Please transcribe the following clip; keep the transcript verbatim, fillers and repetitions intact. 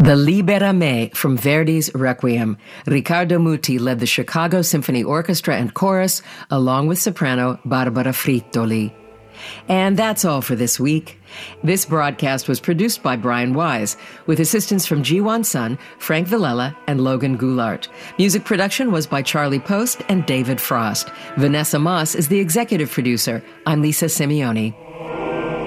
The Libera Me from Verdi's Requiem. Riccardo Muti led the Chicago Symphony Orchestra and Chorus, along with soprano Barbara Frittoli. And that's all for this week. This broadcast was produced by Brian Wise, with assistance from Jiwon Sun, Frank Villela, and Logan Goulart. Music production was by Charlie Post and David Frost. Vanessa Moss is the executive producer. I'm Lisa Simeone.